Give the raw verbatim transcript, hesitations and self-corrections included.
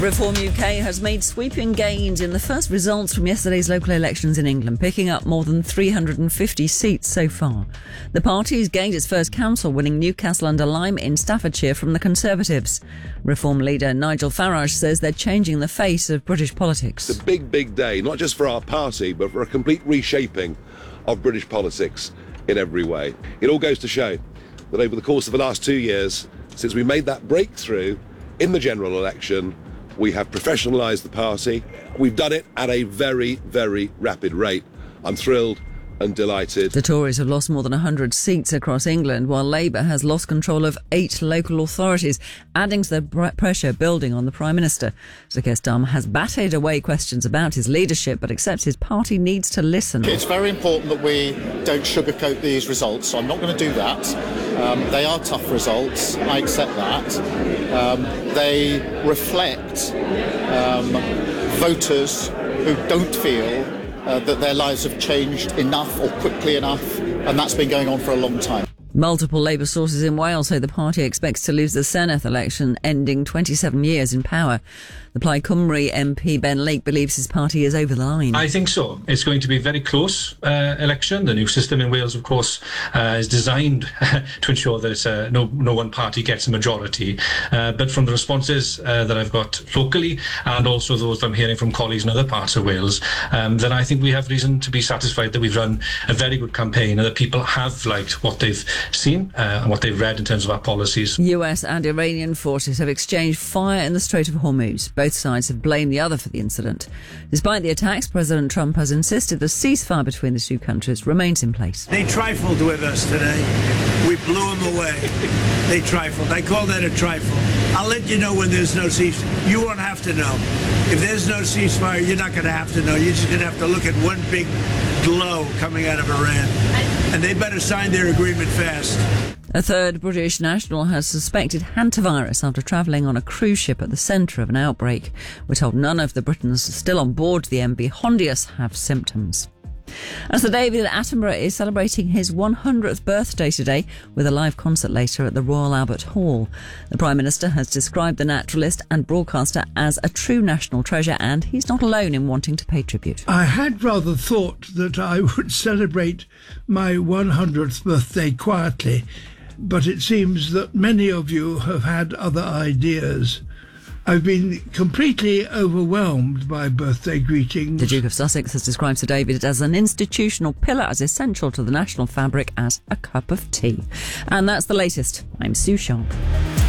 Reform U K has made sweeping gains in the first results from yesterday's local elections in England, picking up more than three hundred fifty seats so far. The party's gained its first council, winning Newcastle-under-Lyme in Staffordshire from the Conservatives. Reform leader Nigel Farage says they're changing the face of British politics. It's a big, big day, not just for our party, but for a complete reshaping of British politics in every way. It all goes to show that over the course of the last two years, since we made that breakthrough in the general election, we have professionalised the party. We've done it at a very, very rapid rate. I'm thrilled and delighted. The Tories have lost more than one hundred seats across England, while Labour has lost control of eight local authorities, adding to the pressure building on the Prime Minister. Sir Keir Starmer has batted away questions about his leadership, but accepts his party needs to listen. It's very important that we don't sugarcoat these results, so I'm not going to do that. Um, they are tough results, I accept that. Um, they reflect um, voters who don't feel Uh, that their lives have changed enough or quickly enough, and that's been going on for a long time. Multiple Labour sources in Wales say the party expects to lose the Senedd election, ending twenty-seven years in power. The Plaid Cymru M P Ben Lake believes his party is over the line. I think so. It's going to be a very close uh, election. The new system in Wales, of course, uh, is designed to ensure that uh, no, no one party gets a majority. Uh, but from the responses uh, that I've got locally, and also those that I'm hearing from colleagues in other parts of Wales, um, then I think we have reason to be satisfied that we've run a very good campaign and that people have liked what they've seen uh, and what they've read in terms of our policies. U S and Iranian forces have exchanged fire in the Strait of Hormuz. Both sides have blamed the other for the incident. Despite the attacks, President Trump has insisted the ceasefire between the two countries remains in place. They trifled with us today. We blew them away. They trifled. I call that a trifle. I'll let you know when there's no ceasefire. You won't have to know. If there's no ceasefire, you're not going to have to know. You're just going to have to look at one big glow coming out of Iran. And they better sign their agreement fast. A third British national has suspected hantavirus after travelling on a cruise ship at the centre of an outbreak. We're told none of the Britons still on board the M V Hondius have symptoms. And Sir David Attenborough is celebrating his one hundredth birthday today with a live concert later at the Royal Albert Hall. The Prime Minister has described the naturalist and broadcaster as a true national treasure, and he's not alone in wanting to pay tribute. I had rather thought that I would celebrate my one hundredth birthday quietly, but it seems that many of you have had other ideas. I've been completely overwhelmed by birthday greetings. The Duke of Sussex has described Sir David as an institutional pillar, as essential to the national fabric as a cup of tea. And that's the latest. I'm Sue Sharp.